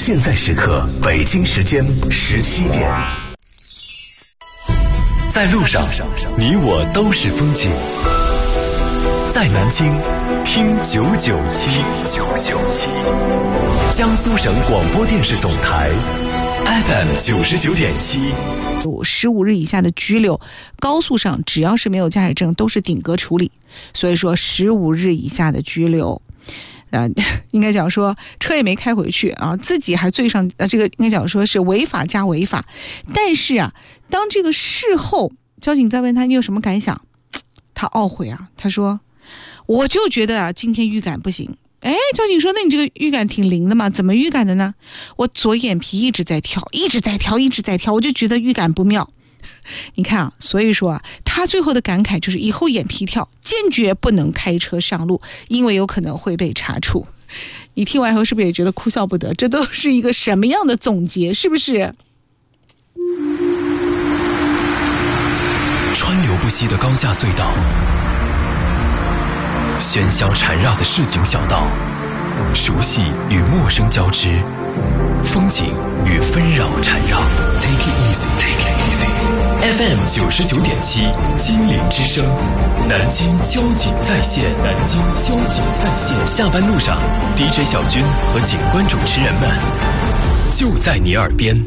现在时刻，北京时间17点。在路上，你我都是风景。在南京，听997，江苏省广播电视总台 FM 99.7。 15日以下的拘留，高速上只要是没有驾驶证都是顶格处理。所以说15日以下的拘留。应该讲说车也没开回去啊，自己还罪上这个应该讲说是违法加违法。但是啊，当这个事后交警在问他你有什么感想，他懊悔啊，他说我就觉得啊今天预感不行。交警说那你这个预感挺灵的嘛，怎么预感的呢？我左眼皮一直在跳，我就觉得预感不妙。你看啊，所以说啊，他最后的感慨就是以后眼皮跳，坚决不能开车上路，因为有可能会被查处。你听完后是不是也觉得哭笑不得？这都是一个什么样的总结，是不是？ 川流不息的高架隧道，喧嚣缠绕的市井小道，熟悉与陌生交织，风景与纷扰缠绕。Take it easy。FM 99.7，金陵之声，南京交警在线。下班路上 ，DJ 小军和警官主持人们就在你耳边。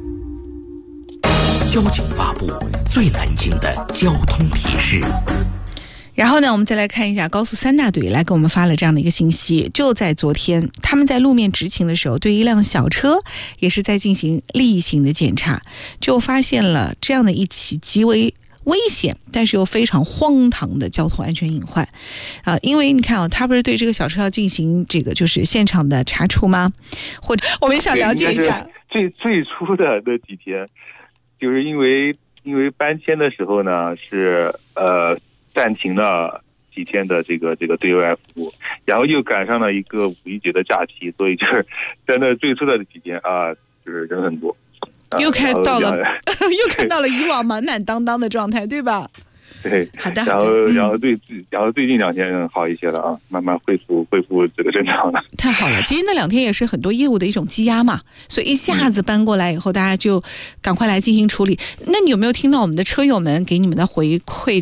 交警发布最南京的交通提示。 然后呢，我们再来看一下高速3大队来给我们发了这样的一个信息，就在昨天，他们在路面执勤的时候，对一辆小车也是在进行例行的检查，就发现了这样的一起极为危险但是又非常荒唐的交通安全隐患因为你看啊，他不是对这个小车要进行这个就是现场的查处吗？或者我们想了解一下， 最初的那几天，就是因为搬迁的时候呢是暂停了几天的这个对外服务，然后又赶上了一个五一节的假期，所以就是在那最初的几天啊，就是人很多， 又看到了以往满满当当的状态，对吧？ 对， 好的。 然后最近2天好一些了啊，慢慢恢复这个正常了。 太好了，其实那2天也是很多业务的一种积压嘛，所以一下子搬过来以后，大家就赶快来进行处理。那你有没有听到我们的车友们给你们的回馈？